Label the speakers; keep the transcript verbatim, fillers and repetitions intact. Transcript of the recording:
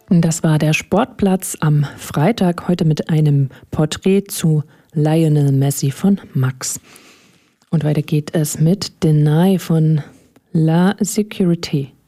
Speaker 1: Das war der Sportplatz am Freitag, heute mit einem Porträt zu Lionel Messi von Max. Und weiter geht es mit Deny von La Sécurité.